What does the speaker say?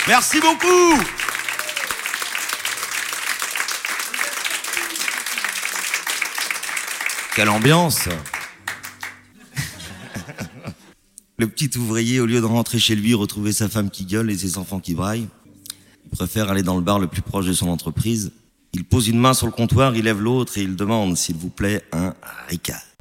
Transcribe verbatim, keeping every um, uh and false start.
Merci beaucoup. Quelle ambiance. Le petit ouvrier, au lieu de rentrer chez lui, retrouver sa femme qui gueule et ses enfants qui braillent, il préfère aller dans le bar le plus proche de son entreprise. Il pose une main sur le comptoir, il lève l'autre et il demande, s'il vous plaît, un Ricard.